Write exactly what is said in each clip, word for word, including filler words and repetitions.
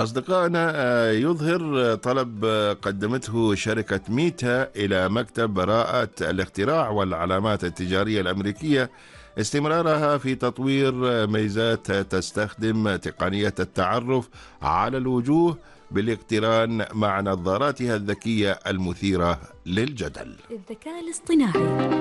أصدقائنا، آه، يظهر طلب آه، قدمته شركة ميتا إلى مكتب براءة الاختراع والعلامات التجارية الأمريكية استمرارها في تطوير آه، ميزات تستخدم تقنية التعرف على الوجوه بالاقتران مع نظاراتها الذكية المثيرة للجدل. الذكاء الاصطناعي.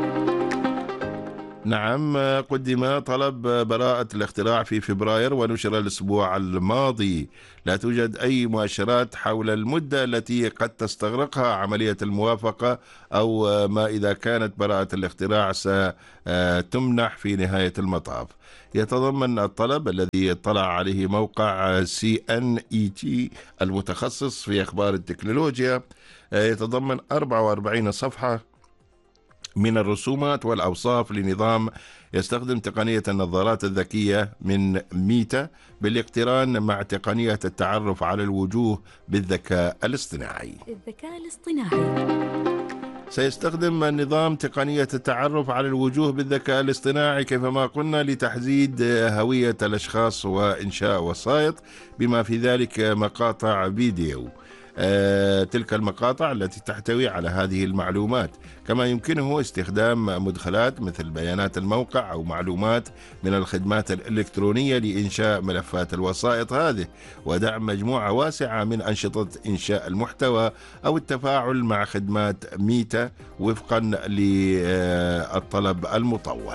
نعم، قدم طلب براءة الاختراع في فبراير ونشر الأسبوع الماضي. لا توجد أي مؤشرات حول المدة التي قد تستغرقها عملية الموافقة أو ما إذا كانت براءة الاختراع ستمنح في نهاية المطاف. يتضمن الطلب الذي اطلع عليه موقع سي إن إي تي المتخصص في أخبار التكنولوجيا، يتضمن أربعة وأربعين صفحة من الرسومات والأوصاف لنظام يستخدم تقنية النظارات الذكية من ميتا بالاقتران مع تقنية التعرف على الوجوه بالذكاء الاصطناعي. الذكاء الاصطناعي. سيستخدم النظام تقنية التعرف على الوجوه بالذكاء الاصطناعي كيفما قلنا لتحديد هوية الأشخاص وإنشاء وسائط بما في ذلك مقاطع فيديو. آه، تلك المقاطع التي تحتوي على هذه المعلومات، كما يمكنه استخدام مدخلات مثل بيانات الموقع أو معلومات من الخدمات الإلكترونية لإنشاء ملفات الوسائط هذه، ودعم مجموعة واسعة من أنشطة إنشاء المحتوى أو التفاعل مع خدمات ميتا وفقا للطلب المطول.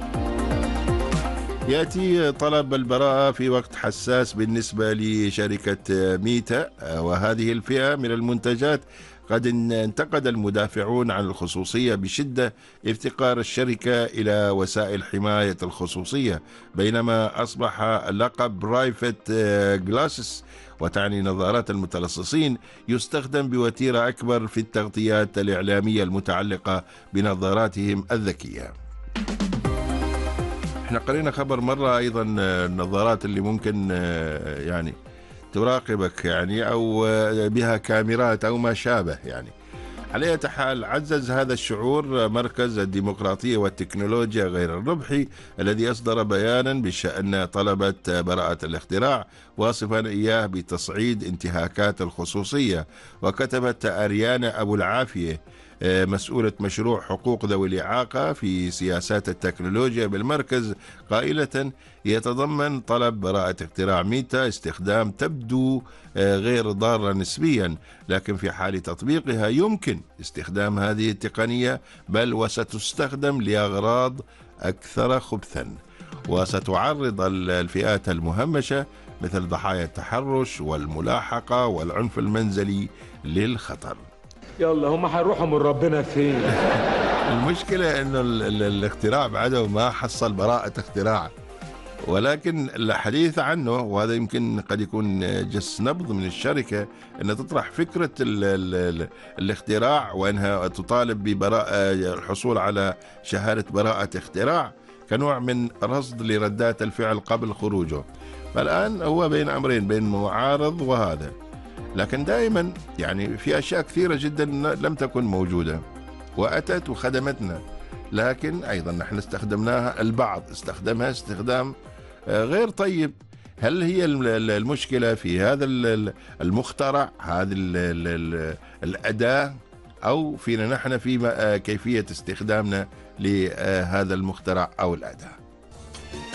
يأتي طلب البراءة في وقت حساس بالنسبة لشركة ميتا، وهذه الفئة من المنتجات قد انتقد المدافعون عن الخصوصية بشدة افتقار الشركة إلى وسائل حماية الخصوصية، بينما أصبح لقب برايفت جلاسس وتعني نظارات المتلصصين يستخدم بوتيرة أكبر في التغطيات الإعلامية المتعلقة بنظاراتهم الذكية. احنا قرينا خبر مرة أيضا النظارات اللي ممكن يعني تراقبك يعني أو بها كاميرات أو ما شابه. يعني على أي حال، عزز هذا الشعور مركز الديمقراطية والتكنولوجيا غير الربحي الذي أصدر بيانا بشأن طلبة براءة الاختراع واصفا إياه بتصعيد انتهاكات الخصوصية. وكتبت أريانا أبو العافية مسؤولة مشروع حقوق ذوي الإعاقة في سياسات التكنولوجيا بالمركز قائلة: يتضمن طلب براءة اختراع ميتا استخدام تبدو غير ضارة نسبيا، لكن في حال تطبيقها يمكن استخدام هذه التقنية، بل وستستخدم لأغراض أكثر خبثا، وستعرض الفئات المهمشة مثل ضحايا التحرش والملاحقة والعنف المنزلي للخطر. يلا هم هيروحوا من ربنا فين؟ المشكلة انه الاختراع بعده ما حصل براءة اختراع، ولكن الحديث عنه، وهذا يمكن قد يكون جس نبض من الشركة أن تطرح فكرة ال ال الاختراع وأنها تطالب ببراءة الحصول على شهادة براءة اختراع كنوع من رصد لردات الفعل قبل خروجه. فالآن هو بين أمرين، بين معارض وهذا، لكن دائما يعني في أشياء كثيرة جدا لم تكن موجودة وأتت وخدمتنا، لكن أيضا نحن استخدمناها، البعض استخدمها استخدام غير طيب. هل هي المشكلة في هذا المخترع، هذه الأداة، أو فينا نحن في كيفية استخدامنا لهذا المخترع أو الأداة؟